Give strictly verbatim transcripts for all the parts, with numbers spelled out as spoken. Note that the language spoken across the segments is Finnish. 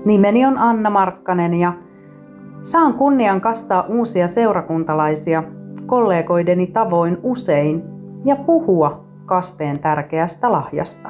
Nimeni on Anna Markkanen ja saan kunnian kastaa uusia seurakuntalaisia kollegoideni tavoin usein ja puhua kasteen tärkeästä lahjasta.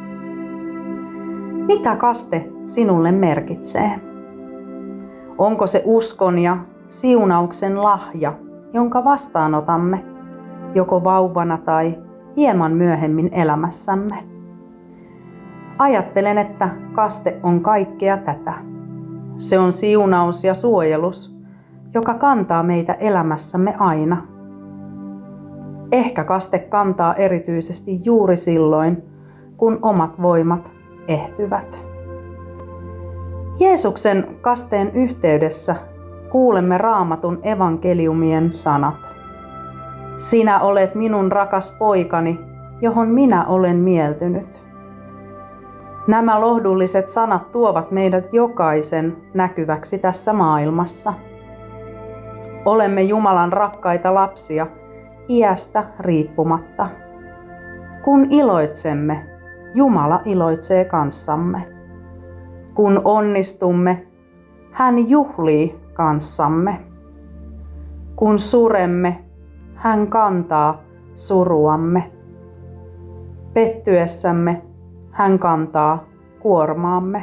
Mitä kaste sinulle merkitsee? Onko se uskon ja siunauksen lahja, jonka vastaanotamme joko vauvana tai hieman myöhemmin elämässämme? Ajattelen, että kaste on kaikkea tätä. Se on siunaus ja suojelus, joka kantaa meitä elämässämme aina. Ehkä kaste kantaa erityisesti juuri silloin, kun omat voimat ehtyvät. Jeesuksen kasteen yhteydessä kuulemme Raamatun evankeliumien sanat. Sinä olet minun rakas poikani, johon minä olen mieltynyt. Nämä lohdulliset sanat tuovat meidät jokaisen näkyväksi tässä maailmassa. Olemme Jumalan rakkaita lapsia iästä riippumatta. Kun iloitsemme, Jumala iloitsee kanssamme. Kun onnistumme, hän juhlii kanssamme. Kun suremme, hän kantaa suruamme. Pettyessämme, hän kantaa kuormaamme.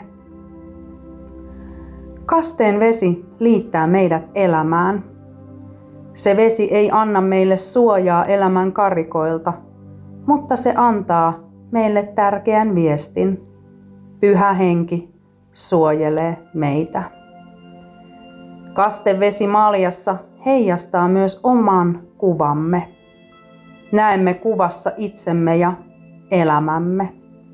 Kasteen vesi liittää meidät elämään. Se vesi ei anna meille suojaa elämän karikoilta, mutta se antaa meille tärkeän viestin. Pyhä henki suojelee meitä. Kastevesi maljassa heijastaa myös oman kuvamme. Näemme kuvassa itsemme ja elämämme.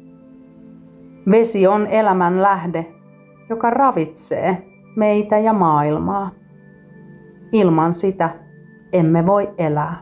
Vesi on elämän lähde, joka ravitsee meitä ja maailmaa. Ilman sitä emme voi elää.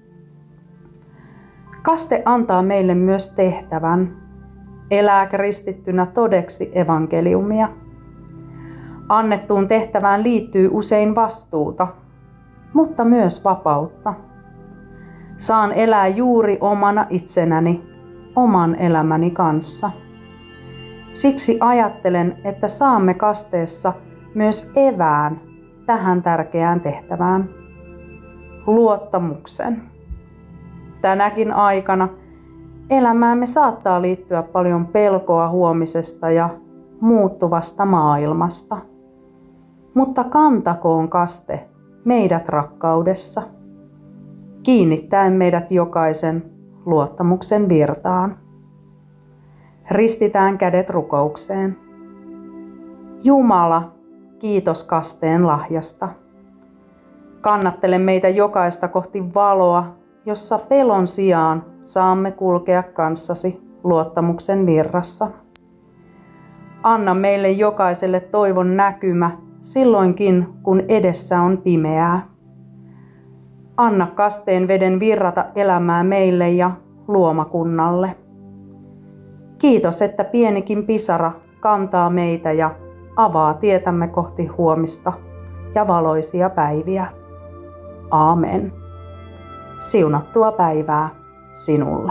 Kaste antaa meille myös tehtävän elää kristittynä todeksi evankeliumia. Annettuun tehtävään liittyy usein vastuuta, mutta myös vapautta. Saan elää juuri omana itsenäni, oman elämäni kanssa. Siksi ajattelen, että saamme kasteessa myös evään tähän tärkeään tehtävään. Luottamuksen. Tänäkin aikana elämäämme saattaa liittyä paljon pelkoa huomisesta ja muuttuvasta maailmasta. Mutta kantakoon kaste meidät rakkaudessa, kiinnittäen meidät jokaisen luottamuksen virtaan. Ristitään kädet rukoukseen. Jumala, kiitos kasteen lahjasta. Kannattele meitä jokaista kohti valoa, jossa pelon sijaan saamme kulkea kanssasi luottamuksen virrassa. Anna meille jokaiselle toivon näkymä silloinkin, kun edessä on pimeää. Anna kasteen veden virrata elämää meille ja luomakunnalle. Kiitos, että pienikin pisara kantaa meitä ja avaa tietämme kohti huomista ja valoisia päiviä. Aamen. Siunattua päivää sinulle.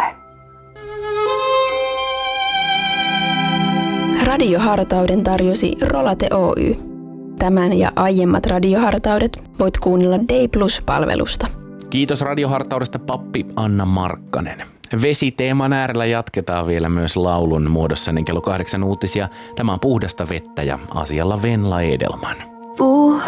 Radiohartauden tarjosi Rolate Oy. Tämän ja aiemmat radiohartaudet voit kuunnella Day Plus-palvelusta. Kiitos radiohartaudesta pappi Anna Markkanen. Vesiteeman äärellä jatketaan vielä myös laulun muodossa ennen kello kahdeksan uutisia. Tämä on Puhdasta vettä ja asialla Venla Edelman. Puh.